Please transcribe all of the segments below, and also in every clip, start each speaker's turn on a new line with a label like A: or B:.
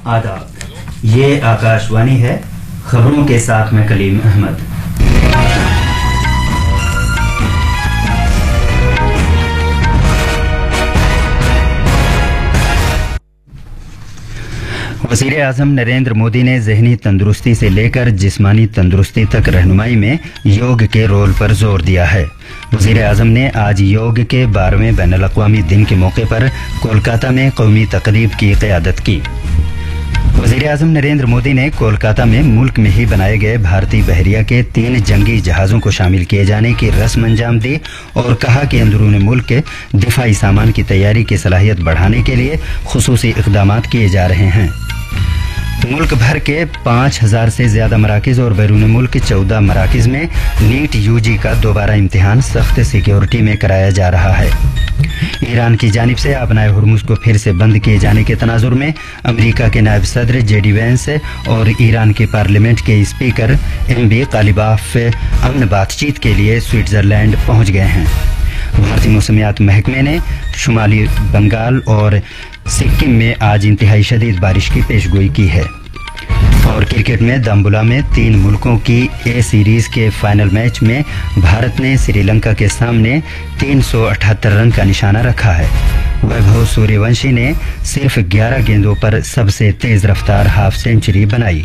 A: आदाब, ये आकाशवाणी है। खबरों के साथ मैं कलीम अहमद। वज़ीर आज़म नरेंद्र मोदी ने ज़हनी तंदुरुस्ती से लेकर जिस्मानी तंदुरुस्ती तक रहनुमाई में योग के रोल पर जोर दिया है। वज़ीर आज़म ने आज योग के 12वें बैनुल-अक़वामी दिन के मौके पर कोलकाता में कौमी तक़रीब की क़यादत की। वज़ीर आज़म नरेंद्र मोदी ने कोलकाता में मुल्क में ही बनाए गए भारतीय बहरिया के 3 जंगी जहाज़ों को शामिल किए जाने की रस्म अंजाम दी और कहा कि अंदरूनी मुल्क के दिफाई सामान की तैयारी की सलाहियत बढ़ाने के लिए खुसूसी इक़दामात किए जा रहे हैं। मुल्क भर के 5000 से ज्यादा मराकिज और बैरून मुल्क 14 मराकिज में नीट यूजी का दोबारा इम्तिहान सख्त सिक्योरिटी में कराया जा रहा है। ईरान की जानिब से आबनाए हुर्मुज़ को फिर से बंद किए जाने के तनाजुर में अमेरिका के नायब सदर जेडी वैंस और ईरान की पार्लियामेंट के स्पीकर एमबी कालिबाफ अमन बातचीत के लिए स्विट्जरलैंड पहुंच गए हैं। भारतीय मौसमियात महकमे ने शुमाली बंगाल और सिक्किम में आज इंतहाई शदीद बारिश की पेशगोई की है। और क्रिकेट में दम्बुला में 3 मुल्कों की ए सीरीज के फाइनल मैच में भारत ने श्रीलंका के सामने 378 रन का निशाना रखा है। वैभव सूर्यवंशी ने सिर्फ 11 गेंदों पर सबसे तेज रफ्तार हाफ सेंचुरी बनाई।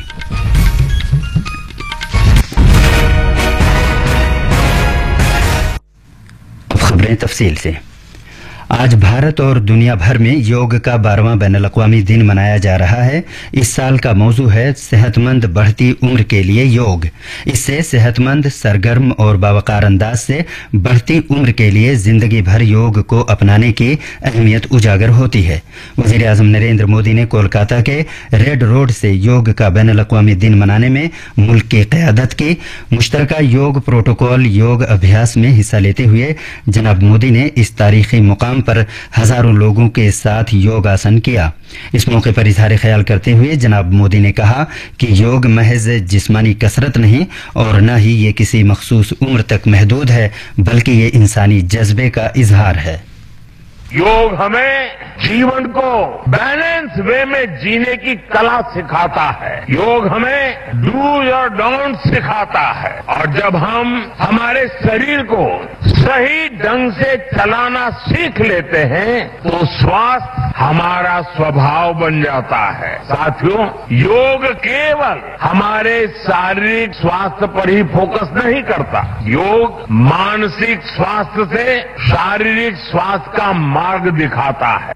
A: अब खबरें तफसील से। आज भारत और दुनिया भर में योग का 12वां बैनुल-अक़वामी दिन मनाया जा रहा है। इस साल का मौजू है सेहतमंद बढ़ती उम्र के लिए योग। इससे सेहतमंद, सरगर्म और बावकार अंदाज से बढ़ती उम्र के लिए जिंदगी भर योग को अपनाने की अहमियत उजागर होती है। वज़ीर आज़म नरेंद्र मोदी ने कोलकाता के रेड रोड से योग का बैनुल-अक़वामी दिन मनाने में मुल्क की क़यादत की। मुश्तरका योग प्रोटोकॉल योग अभ्यास में हिस्सा लेते हुए जनाब मोदी ने इस तारीखी मुकाम पर हजारों लोगों के साथ योगासन किया। इस मौके पर इजहार ख्याल करते हुए जनाब मोदी ने कहा कि योग महज जिस्मानी कसरत नहीं और न ही ये किसी मखसूस उम्र तक महदूद है, बल्कि ये इंसानी जज्बे का इजहार है।
B: योग हमें जीवन को बैलेंस वे में जीने की कला सिखाता है। योग हमें डूज और डोंट सिखाता है। और जब हम हमारे शरीर को सही ढंग से चलाना सीख लेते हैं तो स्वास्थ्य हमारा स्वभाव बन जाता है। साथियों, योग केवल हमारे शारीरिक स्वास्थ्य पर ही फोकस नहीं करता। योग मानसिक स्वास्थ्य से शारीरिक स्वास्थ्य का मार्ग दिखाता है।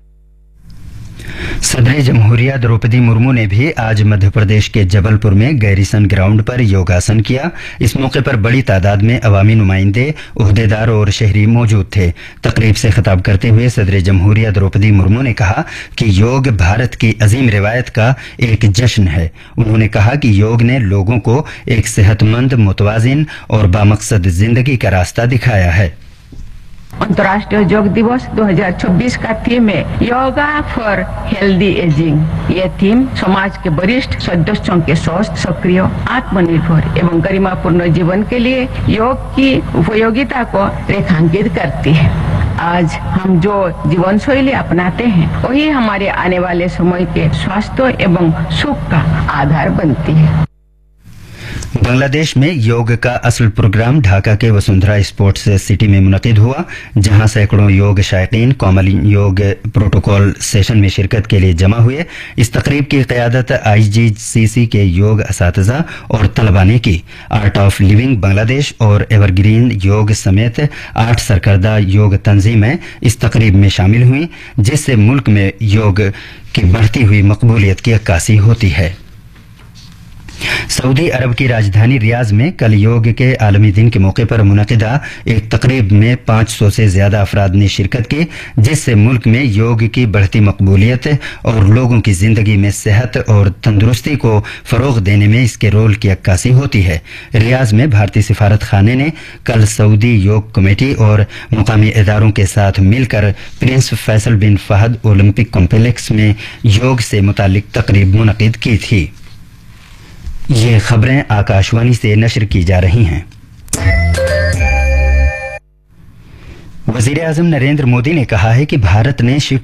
B: सदर जमहूरिया द्रौपदी मुर्मू ने भी आज मध्य प्रदेश के जबलपुर में गैरीसन ग्राउंड पर योगासन किया। इस मौके पर बड़ी तादाद में अवामी नुमाइंदे, ओहदेदार और शहरी मौजूद थे। तकरीब से खिताब करते हुए सदर जमहूरिया द्रौपदी मुर्मू ने कहा कि योग भारत की अजीम रिवायत का एक जश्न है। उन्होंने कहा कि योग ने लोगों को एक सेहतमंद, मुतवाजिन और बामकसद जिंदगी का रास्ता दिखाया है।
C: अंतर्राष्ट्रीय योग दिवस 2026 का थीम है योगा फॉर हेल्दी एजिंग। ये थीम समाज के वरिष्ठ सदस्यों के स्वस्थ, सक्रिय, आत्मनिर्भर एवं गरिमापूर्ण जीवन के लिए योग की उपयोगिता को रेखांकित करती है। आज हम जो जीवन शैली अपनाते हैं वही हमारे आने वाले समय के स्वास्थ्य एवं सुख का आधार बनती है।
A: बांग्लादेश में योग का असल प्रोग्राम ढाका के वसुंधरा स्पोर्ट्स सिटी में मुनक़िद हुआ, जहां सैकड़ों योग शायकीन कौमल योग प्रोटोकॉल सेशन में शिरकत के लिए जमा हुए। इस तकरीब की क़यादत IGCC के योग असातिज़ा और तलबा ने की। आर्ट ऑफ लिविंग बांग्लादेश और एवरग्रीन योग समेत 8 सरकर्दा योग तंजीमें इस तकरीब में शामिल हुई, जिससे मुल्क में योग की बढ़ती हुई मकबूलियत की अक्कासी होती है। सऊदी अरब की राजधानी रियाज में कल योग के आलमी दिन के मौके पर मुनक़िदा एक तकरीब में 500 से ज्यादा अफराद ने शिरकत की, जिससे मुल्क में योग की बढ़ती मकबूलियत और लोगों की जिंदगी में सेहत और तंदुरुस्ती को फरोग देने में इसके रोल की अक्कासी होती है। रियाज में भारतीय सिफारत खाने ने कल सऊदी योग कमेटी और मुकामी इदारों के साथ मिलकर प्रिंस फैसल बिन फहद ओलंपिक कॉम्प्लेक्स में योग से मुतालिक तकरीब मुनक़िद की थी। ये खबरें आकाशवाणी से नशर की जा रही हैं। वज़ीर आज़म नरेंद्र मोदी ने कहा है कि भारत ने